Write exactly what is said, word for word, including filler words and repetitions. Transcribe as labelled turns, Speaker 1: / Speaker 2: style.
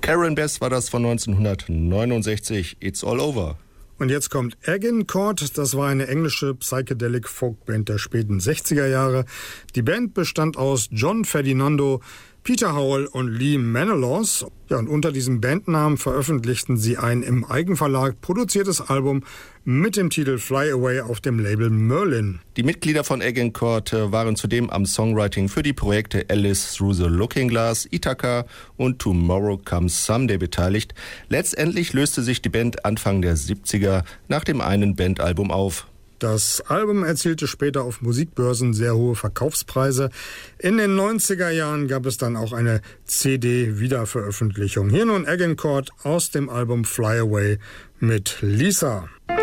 Speaker 1: Karen Bass war das von neunzehnhundertneunundsechzig. It's all over.
Speaker 2: Und jetzt kommt Agincourt. Das war eine englische Psychedelic-Folkband der späten sechziger Jahre. Die Band bestand aus John Ferdinando, Peter Howell und Lee Menelaus. Ja, und unter diesem Bandnamen veröffentlichten sie ein im Eigenverlag produziertes Album mit dem Titel Fly Away auf dem Label Merlin.
Speaker 1: Die Mitglieder von Agincourt waren zudem am Songwriting für die Projekte Alice Through the Looking Glass, Ithaca und Tomorrow Comes Someday beteiligt. Letztendlich löste sich die Band Anfang der siebziger nach dem einen Bandalbum auf.
Speaker 2: Das Album erzielte später auf Musikbörsen sehr hohe Verkaufspreise. In den neunziger Jahren gab es dann auch eine C D-Wiederveröffentlichung. Hier nun Agincourt aus dem Album Fly Away mit Lisa.